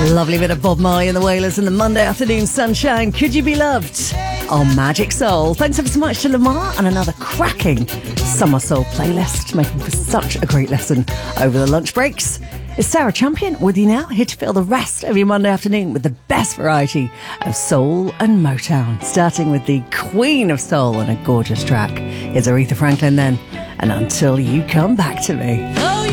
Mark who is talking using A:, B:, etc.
A: Lovely bit of Bob Marley and the Wailers in the Monday afternoon sunshine. Could you be loved? On Magic Soul. Thanks ever so much to Lamar and another cracking Summer Soul playlist, making for such a great lesson over the lunch breaks. It's Sarah Champion with you now, here to fill the rest of your Monday afternoon with the best variety of soul and Motown, starting with the Queen of Soul and a gorgeous track. Here's Aretha Franklin then, and Until You Come Back to Me.